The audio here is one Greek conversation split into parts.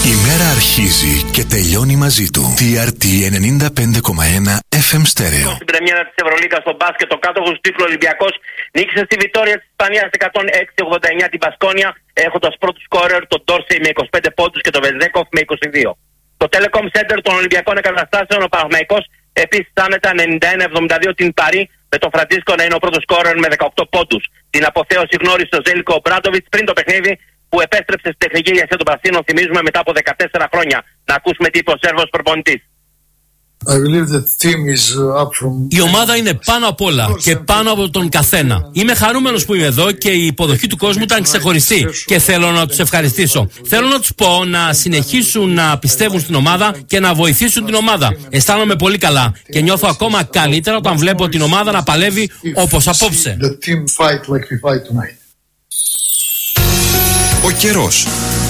Η μέρα αρχίζει και τελειώνει μαζί του. TRT 95,1 FM Stereo. Στην πρεμιέρα της Ευρωλίγκας στο μπάσκετ, ο κάτοχος του τίτλου Ολυμπιακός νίκησε στη Βιτόρια της Ισπανίας 106-89 την Μπασκόνια, έχοντας πρώτο σκόρερ τον Ντόρσεϊ με 25 πόντους και τον Βενζέκοφ με 22. Το Telecom Center των Ολυμπιακών Εγκαταστάσεων, ο Παναθηναϊκός επίσης άνετα 91-72 την Παρί, με τον Φραντζίσκο να είναι ο πρώτος σκόρερ με 18 πόντους. Την αποθέωση γνώρισε ο Ζέλικο Ομπράντοβιτς πριν το παιχνίδι, που επέστρεψε στη τεχνική ηγεσία των Πρασίνων, θυμίζουμε, μετά από 14 χρόνια. Να ακούσουμε τι είπε ο Σέρβος προπονητής. Η ομάδα είναι πάνω απ' όλα και πάνω από τον καθένα. Είμαι χαρούμενος που είμαι εδώ και η υποδοχή του κόσμου ήταν ξεχωριστή και θέλω να τους ευχαριστήσω. Θέλω να τους πω να συνεχίσουν να πιστεύουν στην ομάδα και να βοηθήσουν την ομάδα. Αισθάνομαι πολύ καλά και νιώθω ακόμα καλύτερα όταν βλέπω την ομάδα να παλεύει όπως απόψε. Ο καιρός.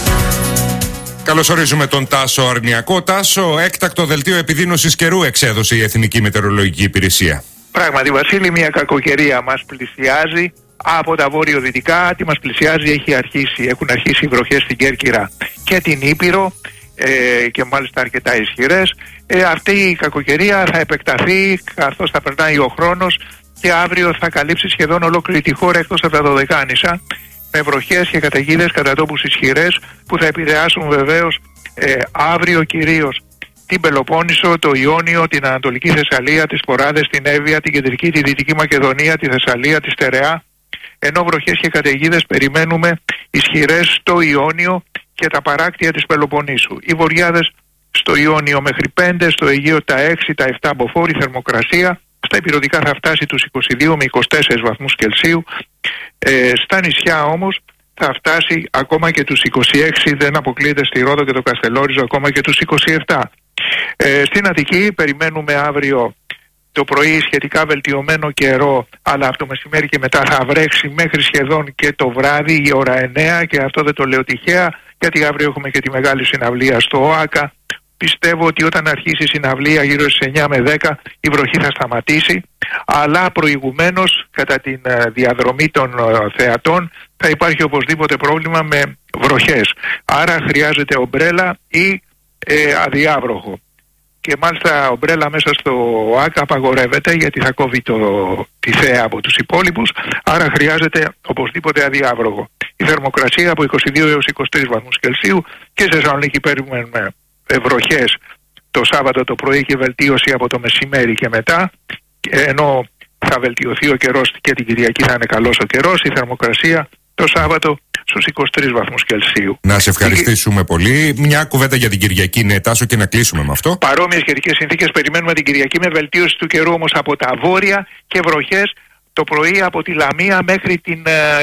Καλωσορίζουμε τον Τάσο Αρνιακό. Τάσο, έκτακτο δελτίο επιδείνωσης καιρού εξέδωσε η Εθνική Μετεωρολογική Υπηρεσία. Πράγματι, Βασίλη, μια κακοκαιρία μας πλησιάζει από τα βορειοδυτικά. Τι μας πλησιάζει, έχουν αρχίσει οι βροχές στην Κέρκυρα και την Ήπειρο και μάλιστα αρκετά ισχυρές. Αυτή η κακοκαιρία θα επεκταθεί καθώς θα περνάει ο χρόνος και αύριο θα καλύψει σχεδόν ολόκληρη τη χώρα εκτός από τα Δωδεκάνησα, με βροχές και καταιγίδες κατά τόπους ισχυρές που θα επηρεάσουν βεβαίως αύριο κυρίως την Πελοπόννησο, το Ιόνιο, την Ανατολική Θεσσαλία, τις Ποράδες, την Εύβοια, την Κεντρική, τη Δυτική Μακεδονία, τη Θεσσαλία, τη Στερεά, ενώ βροχές και καταιγίδες περιμένουμε ισχυρές στο Ιόνιο και τα παράκτια της Πελοποννήσου. Οι βοριάδες στο Ιόνιο μέχρι 5, στο Αιγαίο τα 6, τα 7 μποφόρ, η θερμοκρασία στα ηπειρωτικά θα φτάσει τους 22 με 24 βαθμούς Κελσίου. Στα νησιά όμως θα φτάσει ακόμα και τους 26, δεν αποκλείεται στη Ρόδο και το Καστελόριζο ακόμα και τους 27. Στην Αττική περιμένουμε αύριο το πρωί σχετικά βελτιωμένο καιρό, αλλά από το μεσημέρι και μετά θα βρέξει μέχρι σχεδόν και το βράδυ η ώρα 9, και αυτό δεν το λέω τυχαία, γιατί αύριο έχουμε και τη μεγάλη συναυλία στο ΟΑΚΑ. Πιστεύω ότι όταν αρχίσει η συναυλία γύρω στις 9 με 10 η βροχή θα σταματήσει, αλλά προηγουμένως κατά τη διαδρομή των θεατών θα υπάρχει οπωσδήποτε πρόβλημα με βροχές. Άρα χρειάζεται ομπρέλα ή αδιάβροχο. Και μάλιστα ομπρέλα μέσα στο ΆΚΑ απαγορεύεται, γιατί θα κόβει τη θέα από τους υπόλοιπους, άρα χρειάζεται οπωσδήποτε αδιάβροχο. Η θερμοκρασία από 22 έως 23 βαθμούς Κελσίου, και σε Θεσσαλονίκη περιμένουμε βροχές το Σάββατο το πρωί και βελτίωση από το μεσημέρι και μετά, ενώ θα βελτιωθεί ο καιρός και την Κυριακή θα είναι καλός ο καιρός, η θερμοκρασία το Σάββατο στους 23 βαθμούς Κελσίου. Να σε ευχαριστήσουμε πολύ. Μια κουβέντα για την Κυριακή, ναι, Τάσο, και να κλείσουμε με αυτό. Παρόμοιες καιρικές συνθήκες περιμένουμε την Κυριακή, με βελτίωση του καιρού όμως από τα βόρεια και βροχές το πρωί από τη Λαμία μέχρι την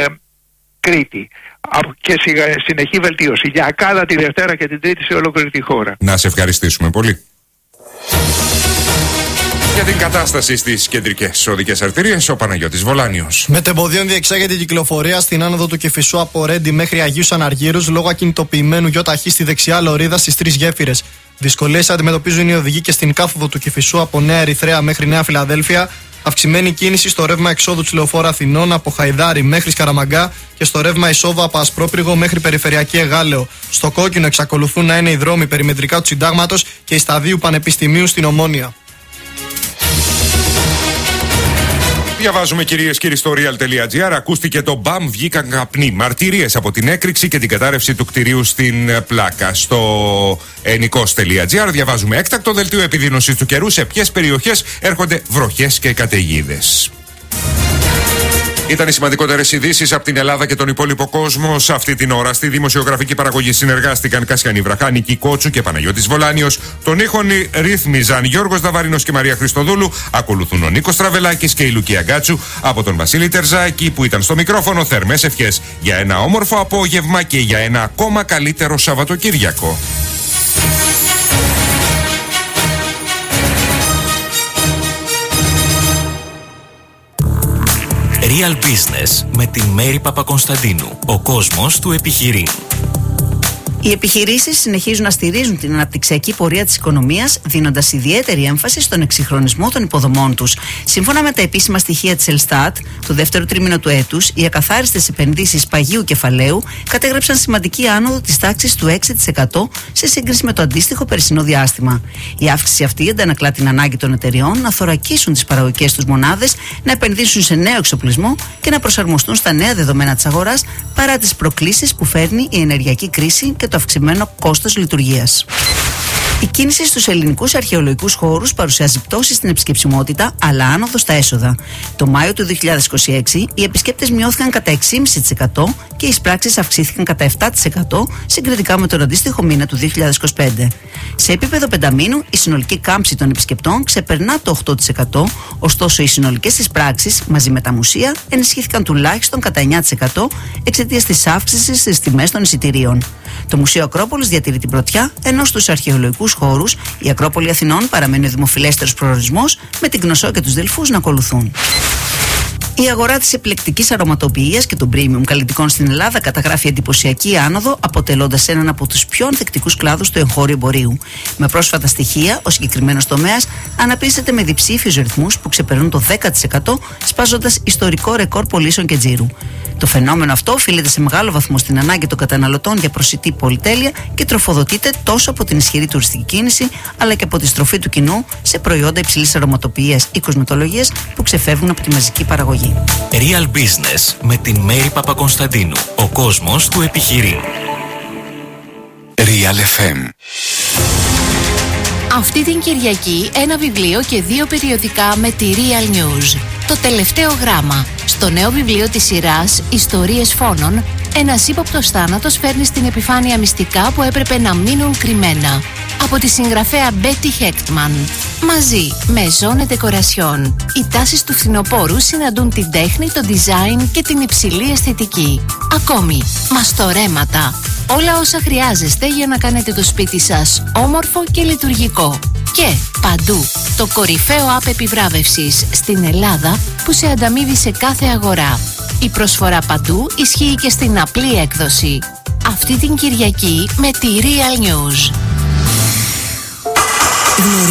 Κρήτη. Και συνεχή βελτίωση για ακάδα τη Δευτέρα και την Τρίτη σε ολόκληρη τη χώρα. Να σε ευχαριστήσουμε πολύ. Για την κατάσταση στις κεντρικές οδικές αρτηρίες, ο Παναγιώτης Βολάνιος. Μετεμποδίων διεξάγεται η κυκλοφορία στην άνοδο του Κηφισού από Ρέντι μέχρι Αγίους Αναργύρους λόγω ακινητοποιημένου γιοταχή στη δεξιά λωρίδα στις 3 γέφυρες. Δυσκολίες αντιμετωπίζουν οι οδηγοί και στην κάθοδο του Κηφισού από Νέα Ερυθρέα μέχρι Νέα Φιλαδέλφια. Αυξημένη κίνηση στο ρεύμα εξόδου της Λεωφόρου Αθηνών από Χαϊδάρι μέχρι Σκαραμαγκά και στο ρεύμα εισόδου από Ασπρόπυργο μέχρι Περιφερειακή Εγάλεο. Στο κόκκινο εξακολουθούν να είναι οι δρόμοι περιμετρικά του Συντάγματος και η Σταδίου Πανεπιστημίου στην Ομόνια. Διαβάζουμε, κυρίες και κύριοι, στο real.gr. Ακούστηκε το μπαμ, βγήκαν καπνοί. Μαρτυρίες από την έκρηξη και την κατάρρευση του κτηρίου στην Πλάκα. Στο ενικός.gr διαβάζουμε έκτακτο δελτίο επιδείνωσης του καιρού. Σε ποιες περιοχές έρχονται βροχές και καταιγίδες. Ήταν οι σημαντικότερες ειδήσεις από την Ελλάδα και τον υπόλοιπο κόσμο σε αυτή την ώρα. Στη δημοσιογραφική παραγωγή συνεργάστηκαν Κασιανή Βραχά, Νική Κότσου και Παναγιώτης Βολάνιος. Τον ήχον ρύθμιζαν Γιώργος Δαβαρινός και Μαρία Χριστοδούλου. Ακολουθούν ο Νίκος Τραβελάκης και η Λουκία Γκάτσου. Από τον Βασίλη Τερζάκη που ήταν στο μικρόφωνο, θερμές ευχές για ένα όμορφο απόγευμα και για ένα ακόμα καλύτερο Σαββατοκύριακο. Real Business με τη Μέρη Παπακονσταντίνου. Ο κόσμος του επιχειρεί. Οι επιχειρήσεις συνεχίζουν να στηρίζουν την αναπτυξιακή πορεία της οικονομίας, δίνοντας ιδιαίτερη έμφαση στον εξυγχρονισμό των υποδομών τους. Σύμφωνα με τα επίσημα στοιχεία της Ελστάτ, το δεύτερο τρίμηνο του έτους, οι ακαθάριστες επενδύσεις παγίου κεφαλαίου κατέγραψαν σημαντική άνοδο της τάξης του 6% σε σύγκριση με το αντίστοιχο περσινό διάστημα. Η αύξηση αυτή αντανακλά την ανάγκη των εταιριών να θωρακίσουν τις παραγωγικές τους μονάδες, να επενδύσουν σε νέο εξοπλισμό και να προσαρμοστούν στα νέα δεδομένα της αγοράς παρά τις προκλήσεις που φέρνει η ενεργειακή κρίση και το αυξημένο κόστος λειτουργίας. Η κίνηση στους ελληνικούς αρχαιολογικούς χώρους παρουσιάζει πτώση στην επισκεψιμότητα, αλλά άνοδο στα έσοδα. Το Μάιο του 2026 οι επισκέπτες μειώθηκαν κατά 6,5% και οι εισπράξεις αυξήθηκαν κατά 7% συγκριτικά με τον αντίστοιχο μήνα του 2025. Σε επίπεδο πενταμήνου, η συνολική κάμψη των επισκεπτών ξεπερνά το 8%, ωστόσο οι συνολικές εισπράξεις μαζί με τα μουσεία ενισχύθηκαν τουλάχιστον κατά 9% εξαιτίας της αύξησης στις τιμές των εισιτηρίων. Το Μουσείο Ακρόπολης διατηρεί την πρωτιά, ενώ στους αρχαιολογικούς χώρους η Ακρόπολη Αθηνών παραμένει ο δημοφιλέστερος προορισμός, με την Κνωσό και τους Δελφούς να ακολουθούν. Η αγορά της επιλεκτικής αρωματοποιίας και των premium καλλιτικών στην Ελλάδα καταγράφει εντυπωσιακή άνοδο, αποτελώντας έναν από τους πιο ανθεκτικούς κλάδους του εγχώριου εμπορίου. Με πρόσφατα στοιχεία, ο συγκεκριμένος τομέας αναπτύσσεται με διψήφιους ρυθμούς που ξεπερνούν το 10%, σπάζοντας ιστορικό ρεκόρ πωλήσεων και τζίρου. Το φαινόμενο αυτό οφείλεται σε μεγάλο βαθμό στην ανάγκη των καταναλωτών για προσιτή πολυτέλεια και τροφοδοτείται τόσο από την ισχυρή τουριστική κίνηση, αλλά και από τη στροφή του κοινού σε προϊόντα υψηλής αρωματοποιίας ή κοσμετολογίας που ξεφεύγουν από τη μαζική παραγωγή. Real Business με την Μέρη Παπακονσταντίνου. Ο κόσμος του επιχειρεί. Real FM. Αυτή την Κυριακή ένα βιβλίο και 2 περιοδικά με τη Real News. Το τελευταίο γράμμα. Στο νέο βιβλίο της σειράς «Ιστορίες φόνων», ένας ύποπτος θάνατος φέρνει στην επιφάνεια μυστικά που έπρεπε να μείνουν κρυμμένα. Από τη συγγραφέα Betty Hechtman. Μαζί με Zone Decoration. Οι τάσεις του φθινοπόρου συναντούν την τέχνη, το design και την υψηλή αισθητική. Ακόμη, μαστορέματα. Όλα όσα χρειάζεστε για να κάνετε το σπίτι σας όμορφο και λειτουργικό. Και παντού το κορυφαίο app επιβράβευσης στην Ελλάδα που σε ανταμείβει σε κάθε αγορά. Η προσφορά παντού ισχύει και στην απλή έκδοση. Αυτή την Κυριακή με τη Real News.